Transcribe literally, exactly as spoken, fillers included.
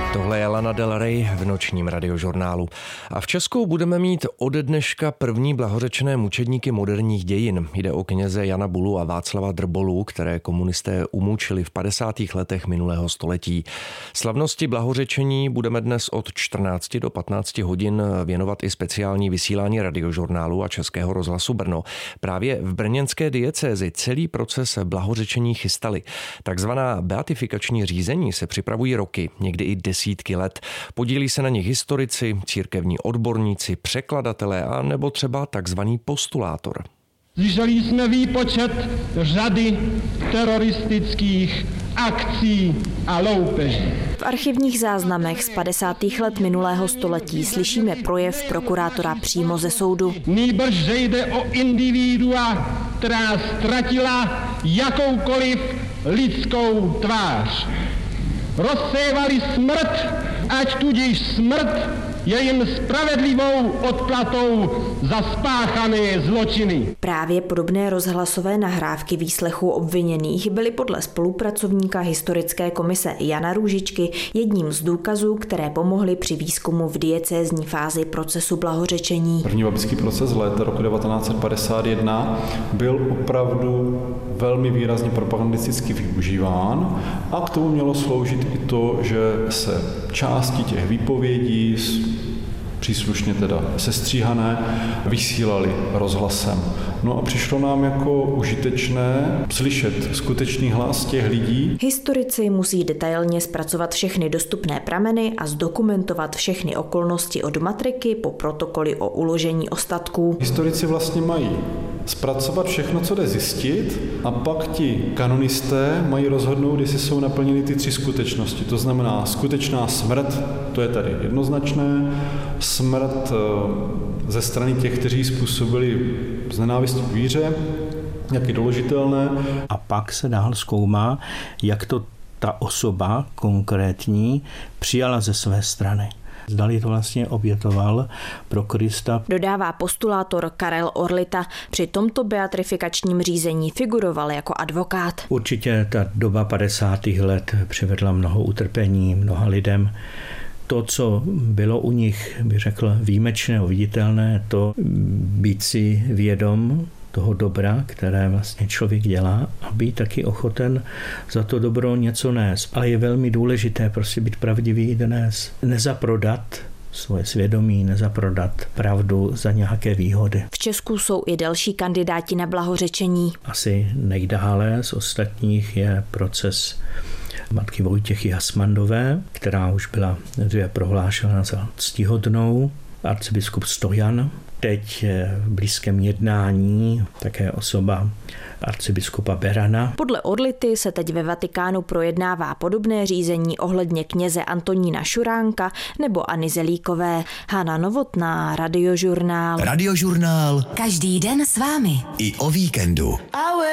Tohle je Lana Del Rey v nočním radiožurnálu. A v Česku budeme mít ode dneška první blahořečné mučedníky moderních dějin. Jde o kněze Jana Bulu a Václava Drbolu, které komunisté umučili v padesátých letech minulého století. Slavnosti blahořečení budeme dnes od čtrnácti do patnácti hodin věnovat i speciální vysílání radiožurnálu a Českého rozhlasu Brno. Právě v brněnské diecézi celý proces blahořečení chystali. Takzvaná beatifikační řízení se připravují roky, někdy i desítky let. Podílí se na nich historici, církevní odborníci, překladatelé a nebo třeba takzvaný postulátor. Slyšeli jsme výpočet řady teroristických akcí a loupeží. V archivních záznamech z padesátých let minulého století slyšíme projev prokurátora přímo ze soudu. Nýbrž, že jde o individua, která ztratila jakoukoliv lidskou tvář. Rozsévali smrt, ať tudíž smrt je jim spravedlivou odplatou za spáchané zločiny. Právě podobné rozhlasové nahrávky výslechu obviněných byly podle spolupracovníka historické komise Jana Růžičky jedním z důkazů, které pomohly při výzkumu v diecézní fázi procesu blahořečení. První babičský proces léta roku devatenáct set padesát jedna byl opravdu velmi výrazně propagandisticky využíván a k tomu mělo sloužit i to, že se části těch výpovědí příslušně teda sestříhané, vysílali rozhlasem. No a přišlo nám jako užitečné slyšet skutečný hlas těch lidí. Historici musí detailně zpracovat všechny dostupné prameny a zdokumentovat všechny okolnosti od matriky po protokoly o uložení ostatků. Historici vlastně mají zpracovat všechno, co jde zjistit, a pak ti kanonisté mají rozhodnout, jestli jsou naplněny ty tři skutečnosti. To znamená skutečná smrt, to je tady jednoznačné, smrt ze strany těch, kteří způsobili z nenávisti k víře, jak je doložitelné. A pak se dál zkoumá, jak to ta osoba konkrétní přijala ze své strany. Zdali to vlastně obětoval pro Krista. Dodává postulátor Karel Orlita. Při tomto beatrifikačním řízení figuroval jako advokát. Určitě ta doba padesátých let přivedla mnoho utrpení mnoha lidem. To, co bylo u nich, bych řekl, výjimečné, viditelné, to být si vědom toho dobra, které vlastně člověk dělá, a být taky ochoten za to dobro něco nést. Ale je velmi důležité prostě být pravdivý i dnes. Nezaprodat svoje svědomí, nezaprodat pravdu za nějaké výhody. V Česku jsou i další kandidáti na blahořečení. Asi nejdále z ostatních je proces matky Vojtěchy Hasmandové, která už byla dříve prohlášena za ctihodnou, arcibiskup Stojan. Teď v blízkém jednání také osoba arcibiskupa Berana. Podle Orlity se teď ve Vatikánu projednává podobné řízení ohledně kněze Antonína Šuránka nebo Anny Zelíkové. Hana Novotná, Radiožurnál. Radiožurnál. Každý den s vámi. I o víkendu.